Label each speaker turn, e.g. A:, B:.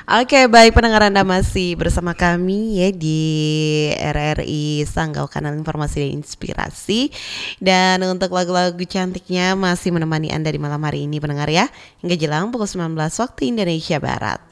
A: Oke, baik pendengar Anda masih bersama kami ya di RRI Sanggau Kanal Informasi dan Inspirasi. Dan untuk lagu-lagu cantiknya masih menemani Anda di malam hari ini pendengar ya, hingga jelang pukul 19 waktu Indonesia Barat.